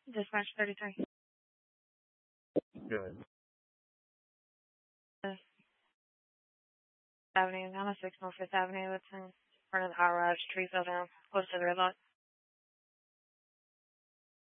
Dispatch 33. Good. Avenue, 906 North 5th Avenue. It's in front of the high rise. Tree fell down close to the red light.